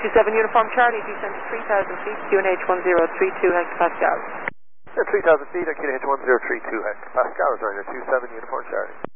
27 Uniform Charlie, descend to 3,000 feet, QNH 1032 hectopascals. Yeah, 3,000 feet, QNH 1032 hectopascals, runway 27 Uniform Charlie.